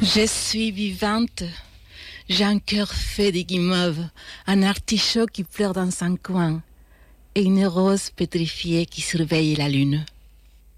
Je suis vivante, j'ai un cœur fait de guimauve, un artichaut qui pleure dans un coin, et une rose pétrifiée qui surveille la lune.